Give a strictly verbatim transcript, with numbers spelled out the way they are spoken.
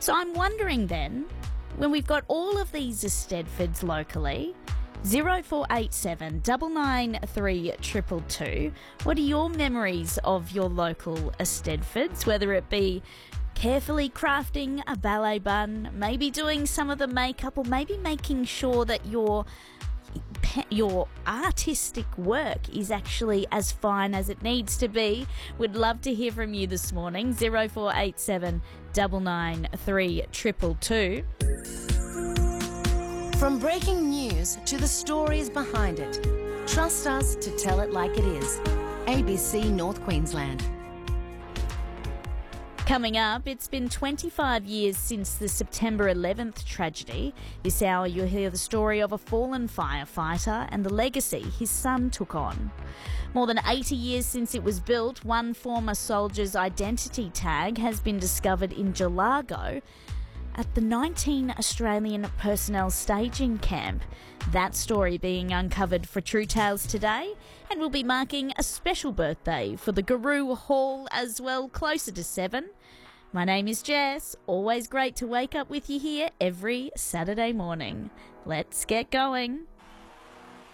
So I'm wondering then, when we've got all of these Eisteddfods locally, zero four eight seven nine nine three two two two, what are your memories of your local Eisteddfods, whether it be carefully crafting a ballet bun, maybe doing some of the makeup, or maybe making sure that your your artistic work is actually as fine as it needs to be. We'd love to hear from you this morning. zero four eight seven nine nine three two two two. From breaking news to the stories behind it, trust us to tell it like it is. A B C North Queensland. Coming up, it's been twenty-five years since the September eleventh tragedy. This hour you'll hear the story of a fallen firefighter and the legacy his son took on. More than eighty years since it was built, one former soldier's identity tag has been discovered in Gelago at the nineteen Australian Personnel Staging Camp. That story being uncovered for True Tales today, and we'll be marking a special birthday for the Guru Hall as well, closer to seven. My name is Jess. Always great to wake up with you here every Saturday morning. Let's get going.